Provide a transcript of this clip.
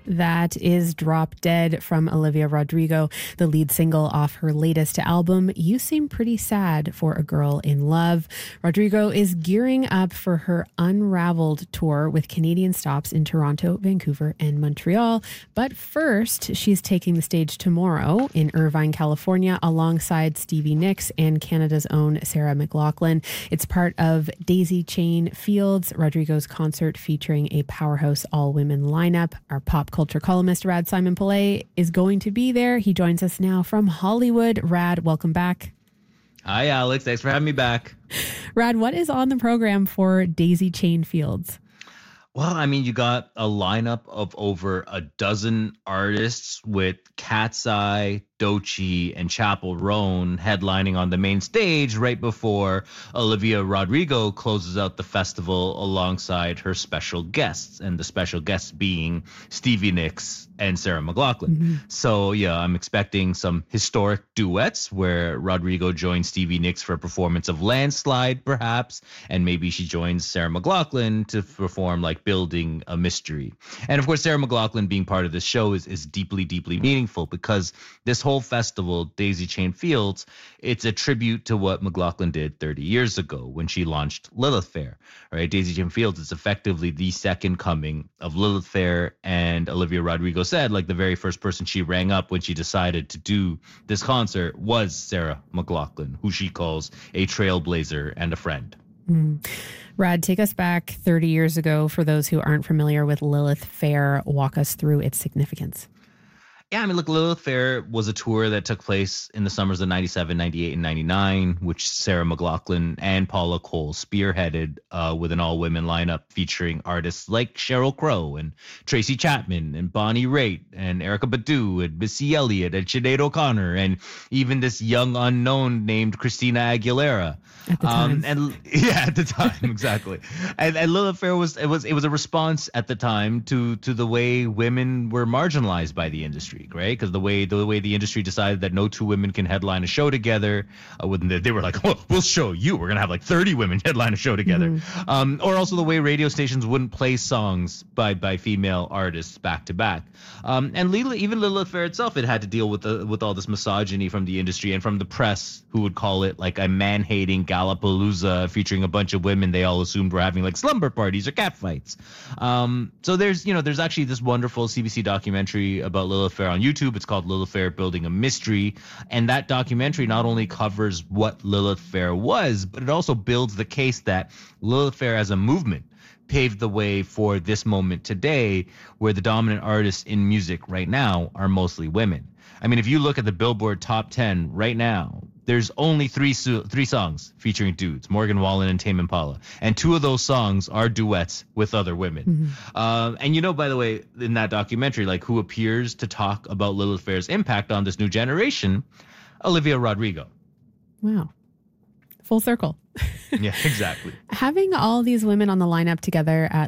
That is Drop Dead from Olivia Rodrigo, the lead single off her latest album, You Seem Pretty Sad for a Girl in Love. Rodrigo is gearing up for her Unraveled tour with Canadian stops in Toronto, Vancouver, and Montreal. But first, she's taking the stage tomorrow in Irvine, California, alongside Stevie Nicks and Canada's own Sarah McLachlan. It's part of Daisy Chain Fields, Rodrigo's concert featuring a powerhouse all-women lineup. Our pop culture columnist, Rad Simon Pillay, is going to be there. He joins us now from Hollywood. Rad, welcome back. Hi, Alex. Thanks for having me back. Rad, what is on the program for Daisy Chain Fields? Well, I mean, you got a lineup of over a dozen artists with Cat's Eye, Doechii, and Chappell Roan headlining on the main stage right before Olivia Rodrigo closes out the festival alongside her special guests, and the special guests being Stevie Nicks and Sarah McLachlan. Mm-hmm. So, yeah, I'm expecting some historic duets where Rodrigo joins Stevie Nicks for a performance of Landslide, perhaps, and maybe she joins Sarah McLachlan to perform like Building a Mystery. And, of course, Sarah McLachlan being part of this show is deeply, deeply meaningful because this whole festival, Daisy Chain Fields, it's a tribute to what McLachlan did 30 years ago when she launched Lilith Fair, right? Daisy Chain Fields is effectively the second coming of Lilith Fair, and Olivia Rodrigo said, like, the very first person she rang up when she decided to do this concert was Sarah McLachlan, who she calls a trailblazer and a friend. Rad, take us back 30 years ago. For those who aren't familiar with Lilith Fair, walk us through its significance. Yeah, I mean, look, Lilith Fair was a tour that took place in the summers of 97, 98, and 99, which Sarah McLachlan and Paula Cole spearheaded with an all-women lineup featuring artists like Sheryl Crow and Tracy Chapman and Bonnie Raitt and Erykah Badu and Missy Elliott and Sinead O'Connor and even this young unknown named Christina Aguilera. At the time. At the time, exactly. And Lilith Fair was a response at the time to the way women were marginalized by the industry. Right, because the way the industry decided that no two women can headline a show together, they were like, "Oh, we'll show you. We're gonna have like 30 women headline a show together." Mm-hmm. Or also the way radio stations wouldn't play songs by female artists back to back. And even Lilith Fair itself, it had to deal with all this misogyny from the industry and from the press, who would call it like a man-hating Gallapalooza featuring a bunch of women they all assumed were having like slumber parties or catfights. So there's actually this wonderful CBC documentary about Lilith Fair on YouTube. It's called Lilith Fair Building a Mystery. And that documentary not only covers what Lilith Fair was, but it also builds the case that Lilith Fair as a movement paved the way for this moment today, where the dominant artists in music right now are mostly women. I mean, if you look at the Billboard Top 10 right now, there's only three songs featuring dudes, Morgan Wallen and Tame Impala. And two of those songs are duets with other women. Mm-hmm. And by the way, in that documentary, like, who appears to talk about Lilith Fair's impact on this new generation? Olivia Rodrigo. Wow. Full circle. Yeah, exactly. Having all these women on the lineup together at